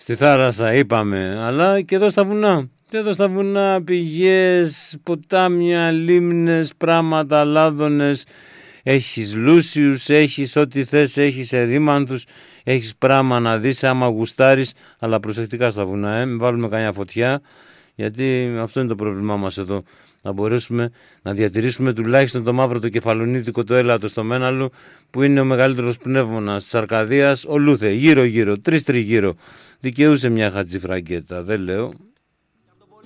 στη θάλασσα είπαμε, αλλά και εδώ στα βουνά. Και εδώ στα βουνά πηγές, ποτάμια, λίμνες, πράγματα, λάδωνες. Έχεις λούσιους, έχεις ό,τι θες, έχεις ερήμανθους, έχεις πράγμα να δεις άμα γουστάρεις, αλλά προσεκτικά στα βουνά, μην βάλουμε κανένα φωτιά, γιατί αυτό είναι το πρόβλημά μας εδώ. Να μπορέσουμε να διατηρήσουμε τουλάχιστον το μαύρο, το κεφαλονίτικο, το έλατο στο Μέναλο, που είναι ο μεγαλύτερος πνεύμονας της Αρκαδίας, ο Λούθε, γύρω-γύρω, τρεις τριγύρω. Δικαιούσε μια χατζιφραγκέτα, δεν λέω.